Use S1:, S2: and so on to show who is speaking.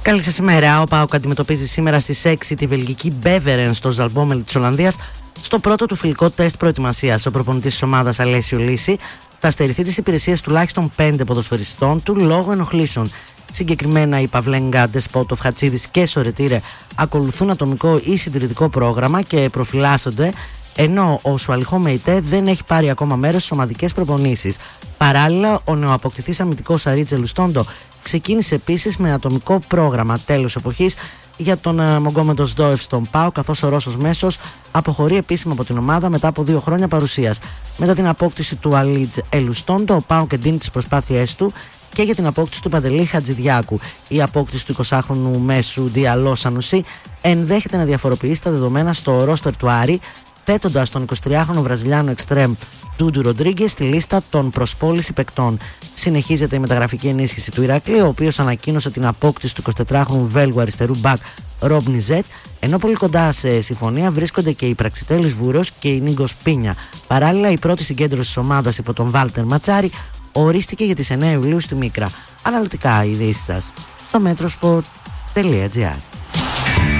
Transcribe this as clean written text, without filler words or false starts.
S1: Καλή σας ημέρα. Ο ΠΑΟΚ αντιμετωπίζει σήμερα στις 6 τη βελγική Beveren στο Ζαλμπόμελ της Ολλανδίας στο πρώτο του φιλικό τεστ προετοιμασίας. Ο προπονητής της ομάδας Αλέσιο Λύση θα στερηθεί τις υπηρεσίες τουλάχιστον 5 ποδοσφαιριστών του λόγω ενοχλήσεων. Συγκεκριμένα οι Παυλέγκα, Ντεσπότοφ, Χατσίδης και Σορετήρε ακολουθούν ατομικό ή συντηρητικό πρόγραμμα και προφυλάσσονται, ενώ ο Σουαλιχό Μεϊτέ δεν έχει πάρει ακόμα μέρος στις ομαδικές προπονήσεις. Παράλληλα, ο νεοαποκτηθής αμυντικός Αρίτζε Λουστόντο ξεκίνησε επίσης με ατομικό πρόγραμμα. Τέλος εποχής για τον Μογκόμεντο Σδόεφ στον ΠΑΟ, καθώς ο Ρώσος Μέσος αποχωρεί επίσημα από την ομάδα μετά από 2 χρόνια παρουσίας. Μετά την απόκτηση του Αλίτζ Ελουστόντο, ο ΠΑΟ εντείνει τις προσπάθειές του και για την απόκτηση του Παντελή Χατζηδιάκου. Η απόκτηση του 20χρονου μέσου Διαλό Σανουσί ενδέχεται να διαφοροποιήσει τα δεδομένα στο ρόστερ του Άρη, θέτοντας τον 23χρονο Βραζιλιάνο εξτρέμ Ντούντου Ροντρίγκε στη λίστα των προσπόληση παικτών. Συνεχίζεται η μεταγραφική ενίσχυση του Ηρακλείου, ο οποίος ανακοίνωσε την απόκτηση του 24χρονου Βέλγου αριστερού μπακ Ρομπ Νιζέτ, ενώ πολύ κοντά σε συμφωνία βρίσκονται και η Πραξιτέλης Βούρος και η Νίγκος Πίνια. Παράλληλα, η πρώτη συγκέντρωση της ομάδας υπό τον Βάλτερ Ματσάρη ορίστηκε για τις 9 Ιουλίου στη Μίκρα. Αναλυτικά οι ειδήσεις σας στο metrosport.gr.